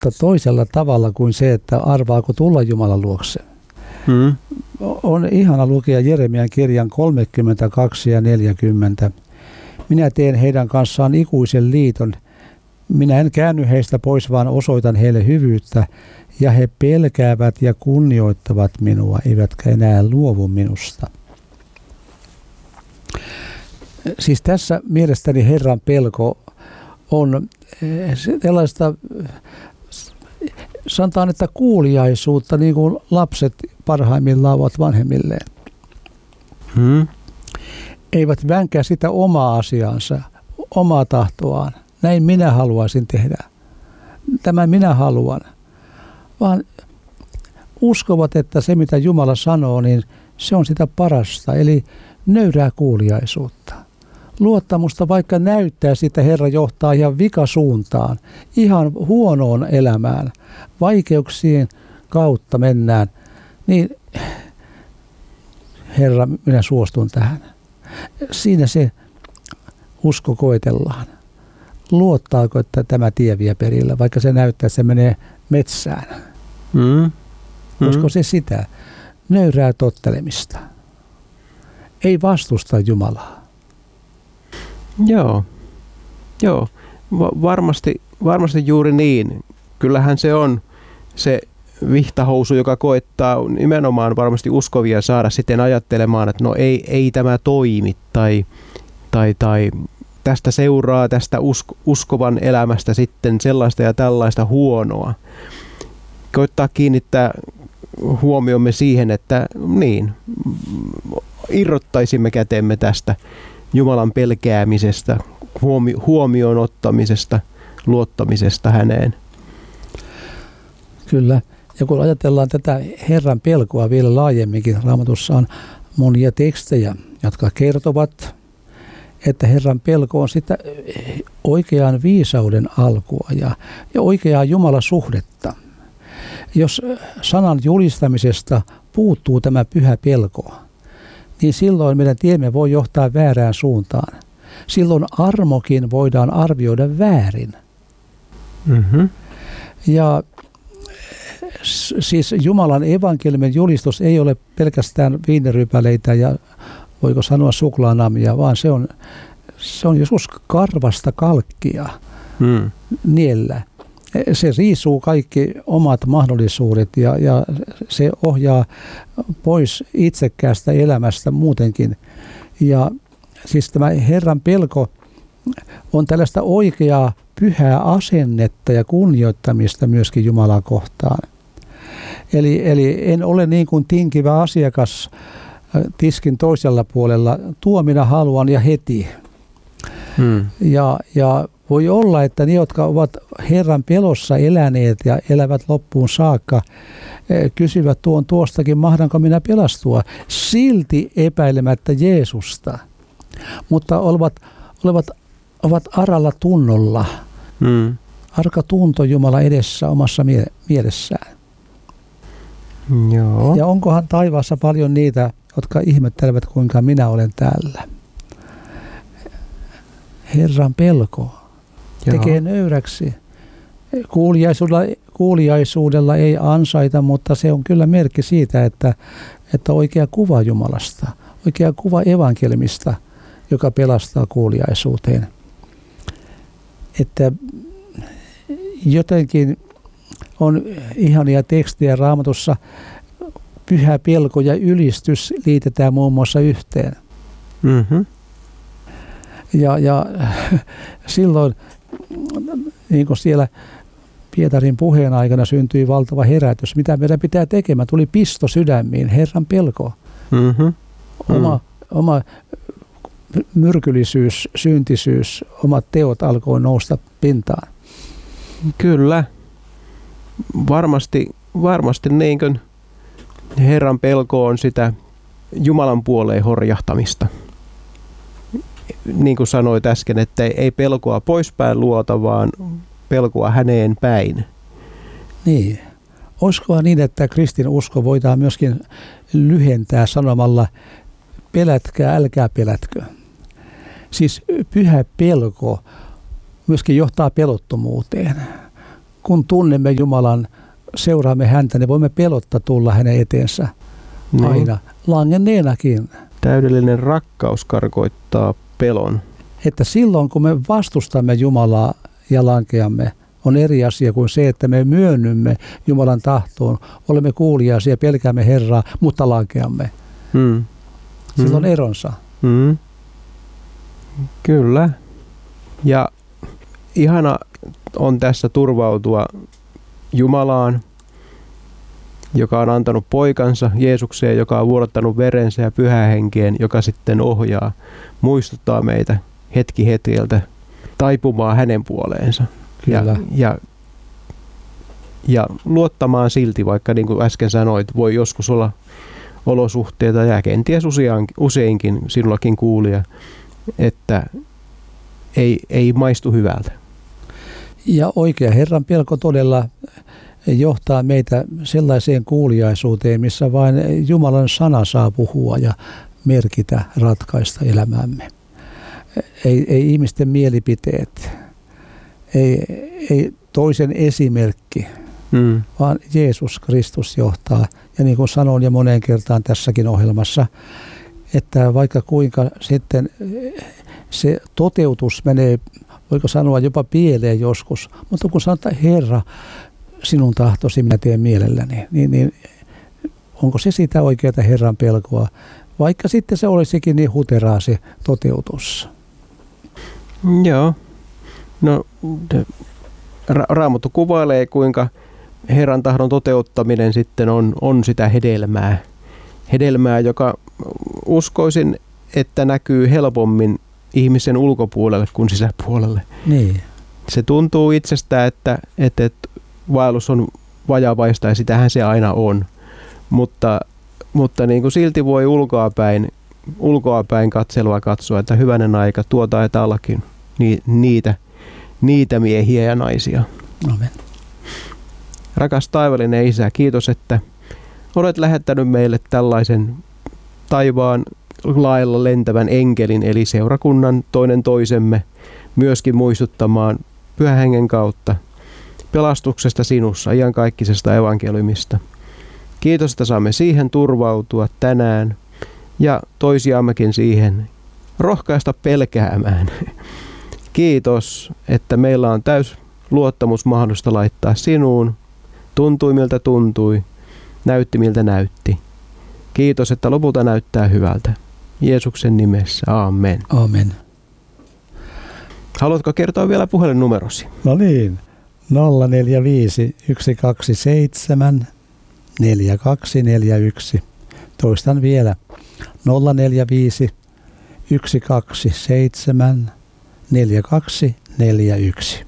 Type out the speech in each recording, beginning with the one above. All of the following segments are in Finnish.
mutta toisella tavalla kuin se, että arvaako tulla Jumalan luokse. On ihana lukea Jeremian kirjan 32 ja 40. Minä teen heidän kanssaan ikuisen liiton. Minä en käänny heistä pois, vaan osoitan heille hyvyyttä, ja he pelkäävät ja kunnioittavat minua, eivätkä enää luovu minusta. Siis tässä mielestäni Herran pelko on sellaista, sanotaan, että kuuliaisuutta, niin kuin lapset parhaimmillaan ovat vanhemmilleen. Eivät vänkää sitä omaa asiaansa, omaa tahtoaan. Näin minä haluaisin tehdä. Tämän minä haluan. Vaan uskovat, että se mitä Jumala sanoo, niin se on sitä parasta. Eli nöyrää kuuliaisuutta. Luottamusta, vaikka näyttää sitä Herra johtaa ihan vikasuuntaan, ihan huonoon elämään, vaikeuksien kautta mennään, niin Herra, minä suostun tähän. Siinä se usko koetellaan. Luottaako, että tämä tie vie perille, vaikka se näyttää, että se menee metsään. Olisiko se sitä? Nöyrää tottelemista. Ei vastusta Jumalaa. Joo. Varmasti juuri niin. Kyllähän se on se vihtahousu, joka koettaa nimenomaan varmasti uskovia saada sitten ajattelemaan, että no ei tämä toimi tai tästä seuraa tästä uskovan elämästä sitten sellaista ja tällaista huonoa. Koittaa kiinnittää huomiomme siihen, että niin, irrottaisimme kätemme tästä Jumalan pelkäämisestä, huomioon ottamisesta, luottamisesta häneen. Kyllä. Ja kun ajatellaan tätä Herran pelkoa vielä laajemminkin, Raamatussa on monia tekstejä, jotka kertovat, että Herran pelko on sitä oikean viisauden alkua ja oikeaa Jumalasuhdetta. Jos sanan julistamisesta puuttuu tämä pyhä pelko, niin silloin meidän tiemme voi johtaa väärään suuntaan. Silloin armokin voidaan arvioida väärin. Ja siis Jumalan evankeliumin julistus ei ole pelkästään viinirypäleitä ja voiko sanoa suklaanamia, vaan se on joskus karvasta kalkkia niellä. Se riisuu kaikki omat mahdollisuudet ja se ohjaa pois itsekkäästä elämästä muutenkin. Ja siis tämä Herran pelko on tällaista oikeaa pyhää asennetta ja kunnioittamista myöskin Jumalaa kohtaan. Eli en ole niin kuin tinkivä asiakas tiskin toisella puolella. Tuo minä haluan ja heti. Ja voi olla, että ne, jotka ovat Herran pelossa eläneet ja elävät loppuun saakka, kysyvät tuostakin, mahdanko minä pelastua, silti epäilemättä Jeesusta. Mutta ovat aralla tunnolla. Arka tunto Jumala edessä omassa mielessään. Joo. Ja onkohan taivaassa paljon niitä, jotka ihmettelevät, kuinka minä olen täällä. Herran pelko tekee nöyräksi. Kuuliaisuudella ei ansaita, mutta se on kyllä merkki siitä, että oikea kuva Jumalasta, oikea kuva evankeliumista, joka pelastaa kuuliaisuuteen. Että jotenkin on ihania tekstejä Raamatussa, pyhä pelko ja ylistys liitetään muun muassa yhteen. Ja silloin, niin kuin siellä Pietarin puheen aikana syntyi valtava herätys. Mitä meidän pitää tekemään? Tuli pisto sydämiin, Herran pelko. Oma myrkyllisyys, syntisyys, omat teot alkoi nousta pintaan. Kyllä. Varmasti niin kuin Herran pelko on sitä Jumalan puoleen horjahtamista. Niin kuin sanoit äsken, että ei pelkoa poispäin luota, vaan pelkoa häneen päin. Niin. Olisikohan niin, että kristinusko voidaan myöskin lyhentää sanomalla pelätkää, älkää pelätkö. Siis pyhä pelko myöskin johtaa pelottomuuteen. kun tunnemme Jumalan, seuraamme häntä, niin voimme pelotta tulla hänen eteensä aina, langenneenakin. Täydellinen rakkaus karkoittaa pelon. Että silloin, kun me vastustamme Jumalaa ja lankeamme, on eri asia kuin se, että me myönnymme Jumalan tahtoon, olemme kuuliaisia, pelkäämme Herraa, mutta lankeamme. Silloin eronsa. Kyllä. Ja ihana on tässä turvautua Jumalaan, joka on antanut poikansa Jeesukseen, joka on vuodattanut verensä ja Pyhää Henkeen, joka sitten ohjaa, muistuttaa meitä hetki hetkeltä taipumaan hänen puoleensa. Ja luottamaan silti, vaikka niin kuin äsken sanoit, voi joskus olla olosuhteita ja kenties useinkin sinullakin kuulija, että ei maistu hyvältä. Ja oikea Herran pelko todella johtaa meitä sellaiseen kuuliaisuuteen, missä vain Jumalan sana saa puhua ja merkitä, ratkaista elämämme. Ei ihmisten mielipiteet, ei toisen esimerkki, vaan Jeesus Kristus johtaa. Ja niin kuin sanoin jo moneen kertaan tässäkin ohjelmassa, että vaikka kuinka sitten se toteutus menee, voiko sanoa jopa pieleen joskus, mutta kun sanotaan, Herra, sinun tahtosi minä teen mielelläni, niin onko se sitä oikeaa Herran pelkoa, vaikka sitten se olisikin niin huteraa se toteutus? Joo. No, Raamattu kuvailee, kuinka Herran tahdon toteuttaminen sitten on sitä hedelmää, joka uskoisin, että näkyy helpommin ihmisen ulkopuolelle kuin sisäpuolelle. Niin. Se tuntuu itsestä, että vaellus on vajavaista ja sitähän se aina on, mutta niin kuin silti voi ulkoapäin katselua katsoa, että hyvänen aika tuo taitaa ollakin niitä miehiä ja naisia. Amen. Rakas taivallinen Isä, kiitos, että olet lähettänyt meille tällaisen taivaan lailla lentävän enkelin, eli seurakunnan toinen toisemme, myöskin muistuttamaan Pyhän Hengen kautta pelastuksesta sinussa, iankaikkisesta evankeliumista. Kiitos, että saamme siihen turvautua tänään ja toisiammekin siihen rohkaista pelkäämään. Kiitos, että meillä on täys luottamus mahdollista laittaa sinuun. Tuntui miltä tuntui, näytti miltä näytti. Kiitos, että lopulta näyttää hyvältä. Jeesuksen nimessä, aamen. Aamen. Haluatko kertoa vielä puhelinnumerosi? No niin, 045 127 4241. Toistan vielä, 045 127 4241.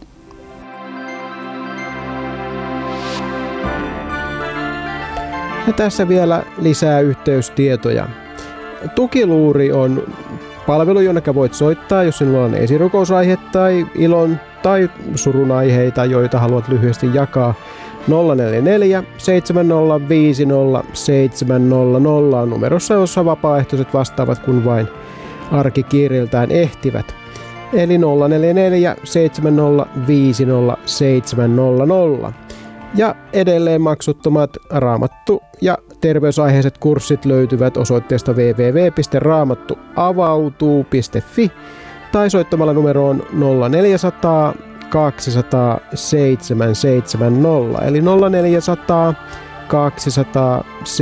Ja tässä vielä lisää yhteystietoja. Tukiluuri on palvelu, jonne voit soittaa, jos sinulla on esirukousaihe tai ilon tai surun aiheita, joita haluat lyhyesti jakaa. 044 7050 700 numerossa, jossa vapaaehtoiset vastaavat, kun vain arkikiireiltään ehtivät. Eli 044 7050 700. Ja edelleen maksuttomat raamattu- ja terveysaiheiset kurssit löytyvät osoitteesta www.raamattuavautuu.fi tai soittamalla numeroon 0400 200 770 eli 0400 200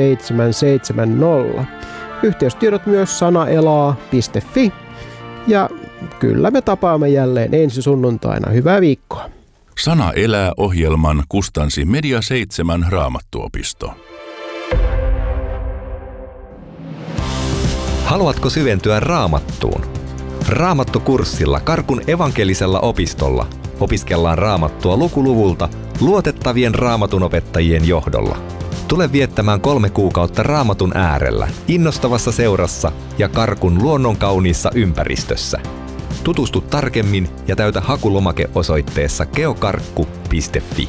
770. Yhteystiedot myös sanaelaa.fi ja kyllä me tapaamme jälleen ensi sunnuntaina. Hyvää viikkoa. Sana elää -ohjelman kustansi Media 7 Raamattuopisto. Haluatko syventyä Raamattuun? Raamattukurssilla Karkun evankelisella opistolla opiskellaan Raamattua lukuluvulta luotettavien raamatunopettajien johdolla. Tule viettämään 3 kuukautta Raamatun äärellä, innostavassa seurassa ja Karkun luonnonkauniissa ympäristössä. Tutustu tarkemmin ja täytä hakulomake osoitteessa geokarkku.fi.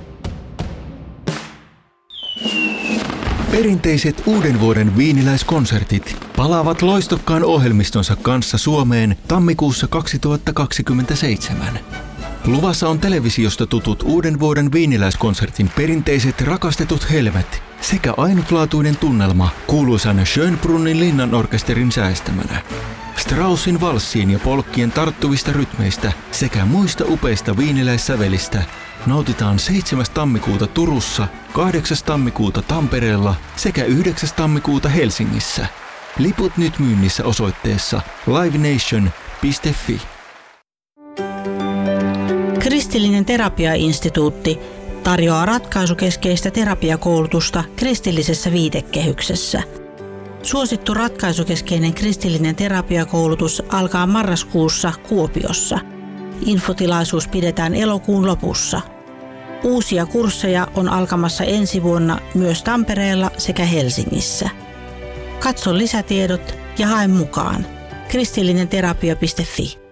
Perinteiset uuden vuoden viiniläiskonsertit palaavat loistokkaan ohjelmistonsa kanssa Suomeen tammikuussa 2027. Luvassa on televisiosta tutut uuden vuoden viiniläiskonsertin perinteiset rakastetut helmet sekä ainutlaatuinen tunnelma kuuluisan Schönbrunnin linnanorkesterin säästämänä. Straussin valssien ja polkkien tarttuvista rytmeistä sekä muista upeista viiniläissävelistä nautitaan 7. tammikuuta Turussa, 8. tammikuuta Tampereella sekä 9. tammikuuta Helsingissä. Liput nyt myynnissä osoitteessa livenation.fi. Kristillinen terapiainstituutti tarjoaa ratkaisukeskeistä terapiakoulutusta kristillisessä viitekehyksessä. Suosittu ratkaisukeskeinen kristillinen terapiakoulutus alkaa marraskuussa Kuopiossa. Infotilaisuus pidetään elokuun lopussa. Uusia kursseja on alkamassa ensi vuonna myös Tampereella sekä Helsingissä. Katso lisätiedot ja hae mukaan. kristillinenterapia.fi.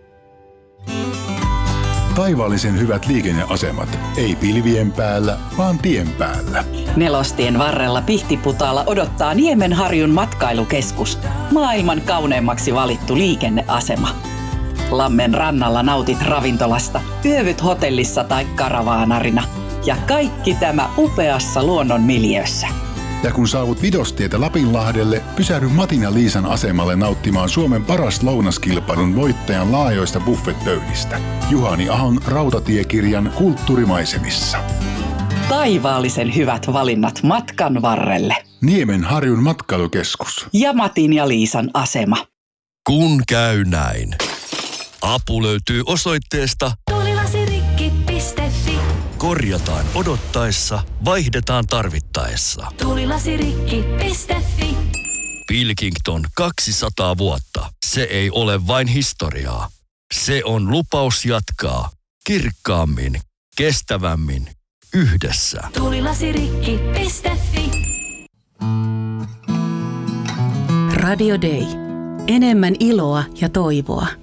Taivaallisen hyvät liikenneasemat. Ei pilvien päällä, vaan tien päällä. Nelostien varrella Pihtiputaalla odottaa Niemenharjun matkailukeskus. Maailman kauneimmaksi valittu liikenneasema. Lammen rannalla nautit ravintolasta, yövyt hotellissa tai karavaanarina. Ja kaikki tämä upeassa luonnonmiljöössä. Ja kun saavut Vidostietä Lapinlahdelle, pysähdy Matin ja Liisan asemalle nauttimaan Suomen paras lounaskilpailun voittajan laajoista buffetpöydistä. Juhani Ahon rautatiekirjan kulttuurimaisemissa. Taivaallisen hyvät valinnat matkan varrelle. Niemenharjun matkailukeskus. Ja Matin ja Liisan asema. Kun käy näin. Apu löytyy osoitteesta tuulilasirikki.fi. Korjataan odottaessa, vaihdetaan tarvittaessa. Tuulilasirikki.fi. Pilkington 200 vuotta. Se ei ole vain historiaa. Se on lupaus jatkaa kirkkaammin, kestävämmin, yhdessä. Tuulilasirikki.fi. Radio Day. Enemmän iloa ja toivoa.